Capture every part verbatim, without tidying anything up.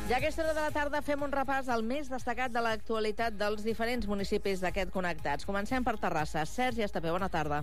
Ja a aquesta hora de la tarda fem un repàs al més destacat de l'actualitat dels diferents municipis d'aquest Connectats. Comencem per Terrassa. Sergi Estapé, bona tarda.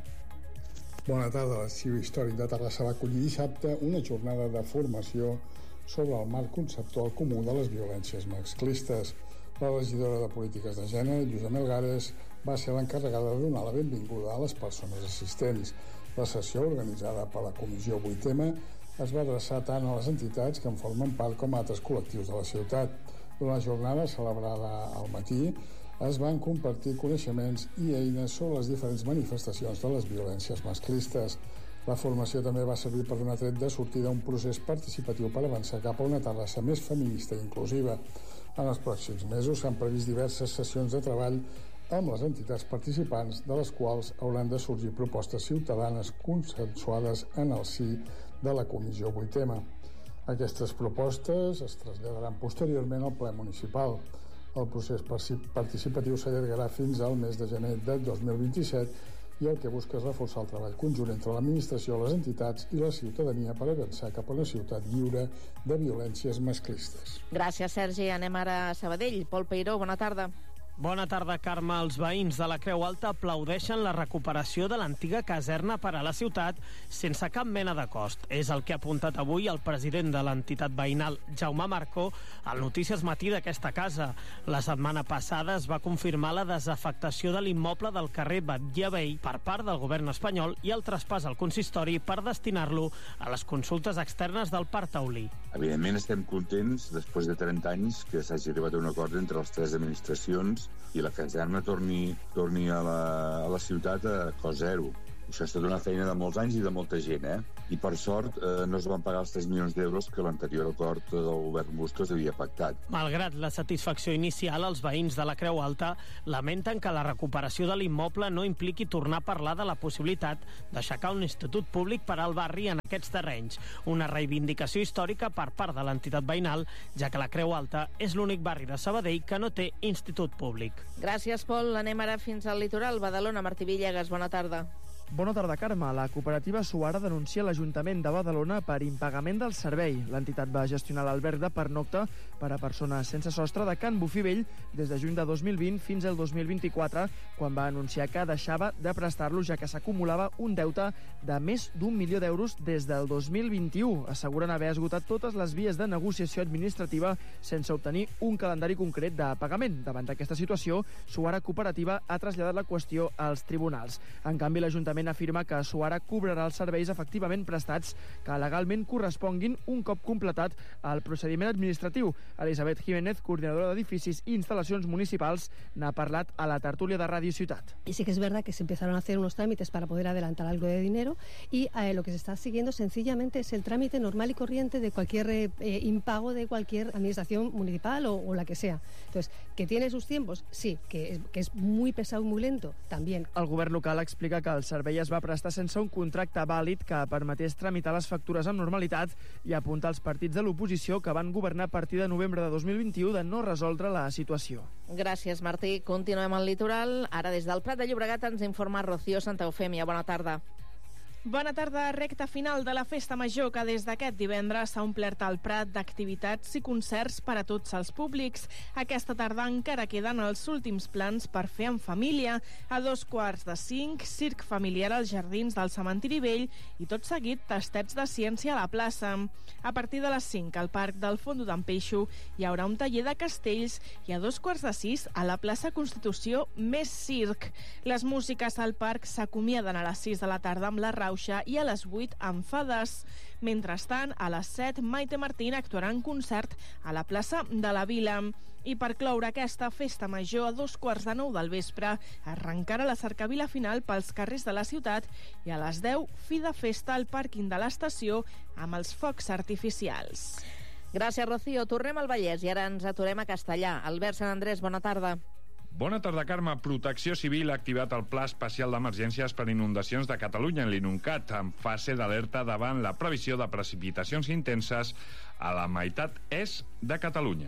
Bona tarda. L'Arxiu Històric de Terrassa va acollir dissabte una jornada de formació sobre el marc conceptual comú de les violències masclistes. La regidora de Polítiques de Gènere, Lluïsa Melgares, va ser l'encarregada de donar la benvinguda a les persones assistents. La sessió, organitzada per la Comissió vuit ema, es va adreçar tant a les entitats que en formen part com a altres col·lectius de la ciutat. Durant la jornada, celebrada al matí, es van compartir coneixements i eines sobre les diferents manifestacions de les violències masclistes. La formació també va servir per donar tret de sortida a un procés participatiu per avançar cap a una Terrassa més feminista i inclusiva. En els pròxims mesos s'han previst diverses sessions de treball amb les entitats participants, de les quals hauran de sorgir propostes ciutadanes consensuades en el si de la Comissió vuit ema. Aquestes propostes es traslladaran posteriorment al ple municipal. El procés participatiu s'allargarà fins al mes de gener de dos mil vint-i-set i el que busca és reforçar el treball conjunt entre l'administració, les entitats i la ciutadania per avançar cap a una ciutat lliure de violències masclistes. Gràcies, Sergi. Anem ara a Sabadell. Pol Peiró, bona tarda. Bona tarda, Carme. Els veïns de la Creu Alta aplaudeixen la recuperació de l'antiga caserna per a la ciutat sense cap mena de cost. És el que ha apuntat avui el president de l'entitat veïnal, Jaume Marco, al Notícies Matí d'aquesta casa. La setmana passada es va confirmar la desafectació de l'immoble del carrer Batlle Vell per part del govern espanyol i el traspàs al consistori per destinar-lo a les consultes externes del Parc Taulí. Evidentment estem contents, després de trenta anys, que s'hagi arribat a un acord entre les tres administracions i la caserna torni, torni a, la, a la ciutat a cost zero. Això ha estat una feina de molts anys i de molta gent, eh? I per sort eh, no es van pagar els tres milions d'euros que l'anterior acord del govern Bustos havia pactat. Malgrat la satisfacció inicial, els veïns de la Creu Alta lamenten que la recuperació de l'immoble no impliqui tornar a parlar de la possibilitat d'aixecar un institut públic per al barri en aquests terrenys. Una reivindicació històrica per part de l'entitat veïnal, ja que la Creu Alta és l'únic barri de Sabadell que no té institut públic. Gràcies, Pol. Anem ara fins al litoral. Badalona, Martí Villegas, bona tarda. Bona tarda, Carme. La cooperativa Suara denuncia l'Ajuntament de Badalona per impagament del servei. L'entitat va gestionar l'alberg de pernocta per a persones sense sostre de Can Bufivell des de juny de dos mil vint fins al dos mil vint-i-quatre, quan va anunciar que deixava de prestar-lo, ja que s'acumulava un deute de més d'un milió d'euros des del dos mil vint-i-u. Asseguren haver esgotat totes les vies de negociació administrativa sense obtenir un calendari concret de pagament. Davant d'aquesta situació, Suara Cooperativa ha traslladat la qüestió als tribunals. En canvi, l'Ajuntament afirma que Suara cobrarà els serveis efectivament prestats que legalment corresponguin un cop completat el procediment administratiu. Elisabet Jiménez, coordinadora d'edificis i instal·lacions municipals, n'ha parlat a la tertúlia de Ràdio Ciutat. Y sí que es verdad que se empezaron a hacer unos trámites para poder adelantar algo de dinero y eh, lo que se está siguiendo sencillamente es el trámite normal y corriente de cualquier eh, impago de cualquier administración municipal o, o la que sea. Entonces, ¿que tiene sus tiempos? Sí. ¿Que es, que es muy pesado y muy lento? También. El govern local explica que el servei es va prestar sense un contracte vàlid que permetés tramitar les factures amb normalitat i apuntar als partits de l'oposició que van governar a partir de novembre de dos mil vint-i-u de no resoldre la situació. Gràcies, Martí. Continuem al litoral. Ara des del Prat de Llobregat ens informa Rocío Santa Eufèmia. Bona tarda. Bona tarda. Recta final de la Festa Major que des d'aquest divendres s'ha omplert el Prat d'activitats i concerts per a tots els públics. Aquesta tarda encara queden els últims plans per fer en família. A dos quarts de cinc, circ familiar als jardins del Cementiri Vell i tot seguit tastets de ciència a la plaça. A partir de les cinc al Parc del Fondo d'en Peixo hi haurà un taller de castells i a dos quarts de sis a la plaça Constitució més circ. Les músiques al parc s'acomiaden a les sis de la tarda amb la Rauxa i a les vuit amb Fades. Mentrestant, a les set, Maite Martín actuarà en concert a la plaça de la Vila. I per cloure aquesta Festa Major, a dos quarts de nou del vespre, arrencarà la cercavila final pels carrers de la ciutat i a les deu, fi de festa al pàrquing de l'estació amb els focs artificials. Gràcies, Rocío. Tornem al Vallès i ara ens aturem a Castellà. Albert Sant Andrés, bona tarda. Bona tarda, Carme. Protecció Civil ha activat el Pla Especial d'Emergències per Inundacions de Catalunya, en l'INUNCAT, en fase d'alerta davant la previsió de precipitacions intenses a la meitat est de Catalunya.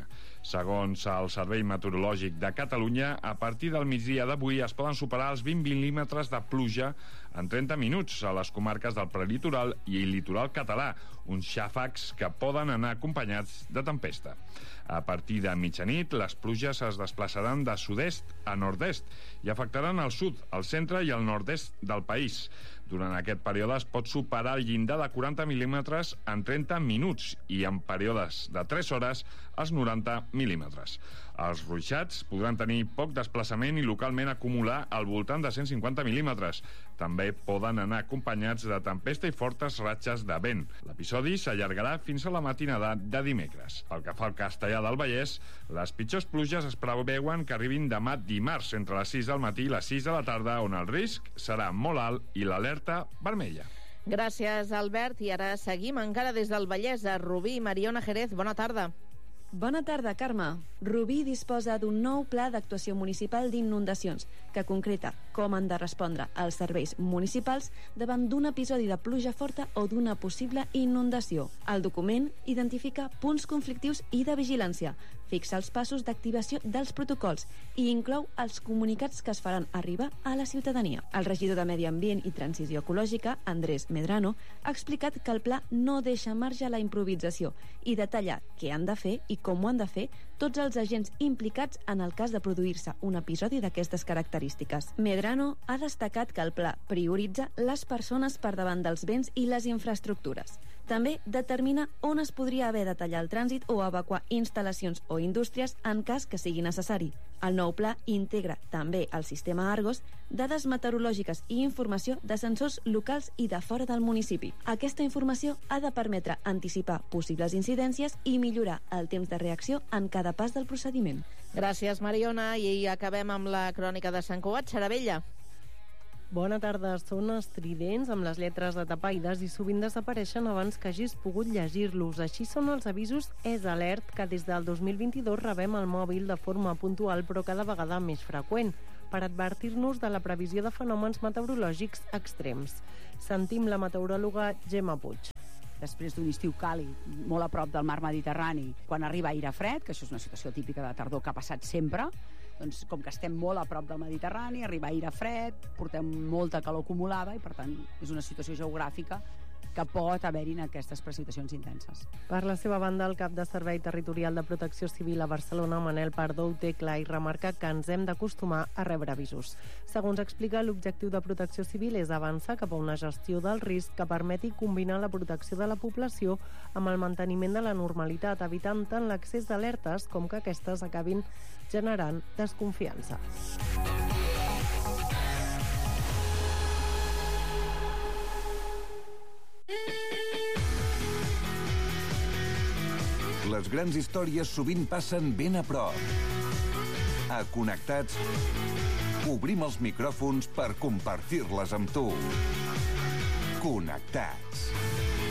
Segons el Servei Meteorològic de Catalunya, a partir del migdia d'avui es poden superar els vint mil·límetres de pluja en trenta minuts a les comarques del prelitoral i el litoral català, uns xàfecs que poden anar acompanyats de tempesta. A partir de mitjanit, les pluges es desplaçaran de sud-est a nord-est i afectaran el sud, el centre i el nord-est del país. Durant aquest període es pot superar el llindar de quaranta mil·límetres en trenta minuts i en períodes de tres hores els noranta mil·límetres. Els ruixats podran tenir poc desplaçament i localment acumular al voltant de cent cinquanta mil·límetres. També poden anar acompanyats de tempesta i fortes ratxes de vent. L'episodi s'allargarà fins a la matinada de dimecres. Pel que fa al Castellar del Vallès, les pitjors pluges es preveuen que arribin demà dimarts entre les sis del matí i les sis de la tarda, on el risc serà molt alt i l'alerta vermella. Gràcies, Albert. I ara seguim encara des del Vallès a Rubí. Mariona Jerez, bona tarda. Bona tarda, Carme. Rubí disposa d'un nou pla d'actuació municipal d'inundacions que concreta com han de respondre els serveis municipals davant d'un episodi de pluja forta o d'una possible inundació. El document identifica punts conflictius i de vigilància, fixa els passos d'activació dels protocols i inclou els comunicats que es faran arribar a la ciutadania. El regidor de Medi Ambient i Transició Ecològica, Andrés Medrano, ha explicat que el pla no deixa marge a la improvisació i detalla què han de fer i com ho han de fer tots els agents implicats en el cas de produir-se un episodi d'aquestes característiques. Medrano ha destacat que el pla prioritza les persones per davant dels béns i les infraestructures. També determina on es podria haver de tallar el trànsit o evacuar instal·lacions o indústries en cas que sigui necessari. El nou pla integra també el sistema Argos, dades meteorològiques i informació de sensors locals i de fora del municipi. Aquesta informació ha de permetre anticipar possibles incidències i millorar el temps de reacció en cada pas del procediment. Gràcies, Mariona. I acabem amb la crònica de Sant Cugat. Xaravella. Bona tarda. Són estridents amb les lletres de tapaïdes i sovint desapareixen abans que hagis pogut llegir-los. Així són els avisos És Alert que des del dos mil vint-i-dos rebem al mòbil de forma puntual però cada vegada més freqüent per advertir-nos de la previsió de fenòmens meteorològics extrems. Sentim la meteoròloga Gemma Puig. Després d'un estiu càlid, molt a prop del mar Mediterrani, quan arriba aire fred, que això és una situació típica de tardor que ha passat sempre, doncs com que estem molt a prop del Mediterrani, arriba aire fred, portem molta calor acumulada i per tant és una situació geogràfica que pot haver-hi en aquestes precipitacions intenses. Per la seva banda, el cap de Servei Territorial de Protecció Civil a Barcelona, Manel Pardo, ho té clar i remarca que ens hem d'acostumar a rebre avisos. Segons explica, l'objectiu de Protecció Civil és avançar cap a una gestió del risc que permeti combinar la protecció de la població amb el manteniment de la normalitat, evitant tant l'accés d'alertes com que aquestes acabin generant desconfiança. Les grans històries sovint passen ben a prop. A Connectats, obrim els micròfons per compartir-les amb tu. Connectats.